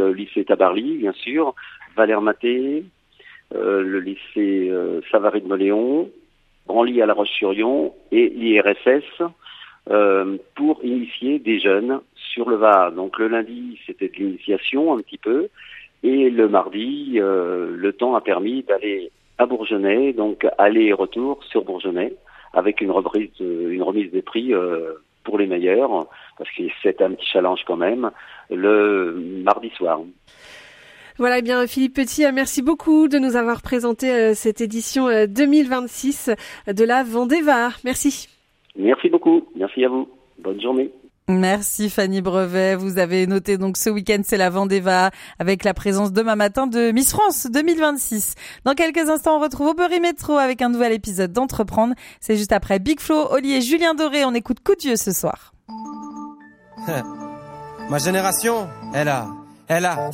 le lycée Tabarly, bien sûr, Valère Maté, le lycée Savary de Mauléon, Branly à La Roche-sur-Yon et l'IRSS pour initier des jeunes sur le Var. Donc le lundi, c'était de l'initiation un petit peu, et le mardi, le temps a permis d'aller à Bourgenais, donc aller et retour sur Bourgenais, avec une remise des prix pour les meilleurs, parce que c'est un petit challenge quand même, le mardi soir. Voilà, eh bien Philippe Petit, merci beaucoup de nous avoir présenté cette édition 2026 de la Vendée Var. Merci. Merci beaucoup, merci à vous. Bonne journée. Merci Fanny Brevet. Vous avez noté donc ce week-end, c'est la Vendée Var avec la présence demain matin de Miss France 2026. Dans quelques instants, on retrouve Aubery Métro avec un nouvel épisode d'Entreprendre. C'est juste après Big Flo, Oli et Julien Doré. On écoute Coup de Dieu ce soir. Ma génération, elle a